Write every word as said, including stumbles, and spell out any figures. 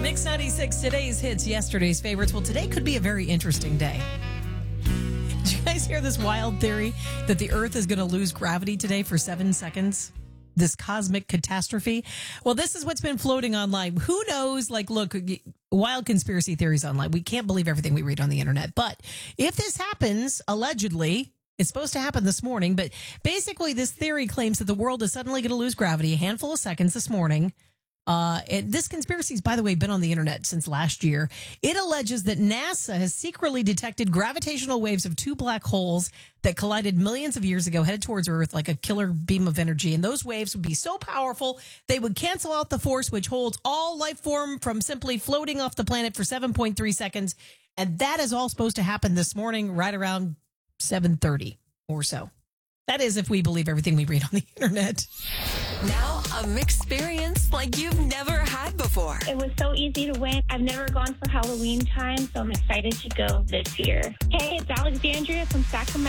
Mix ninety-six, today's hits, yesterday's favorites. Well, today could be a very interesting day. Did you guys hear this wild theory that the Earth is going to lose gravity today for seven seconds? This cosmic catastrophe? Well, this is what's been floating online. Who knows? Like, look, wild conspiracy theories online. We can't believe everything we read on the internet. But if this happens, allegedly, it's supposed to happen this morning. But basically, this theory claims that the world is suddenly going to lose gravity a handful of seconds this morning. Uh, and this conspiracy has, by the way, been on the internet since last year. It alleges that NASA has secretly detected gravitational waves of two black holes that collided millions of years ago, headed towards Earth like a killer beam of energy. And those waves would be so powerful, they would cancel out the force which holds all life form from simply floating off the planet for seven point three seconds. And that is all supposed to happen this morning, right around seven thirty or so. That is, if we believe everything we read on the internet. Now, a mixed experience like you've never had before. It was so easy to win. I've never gone for Halloween time, so I'm excited to go this year. Hey, it's Alexandria from Sacramento.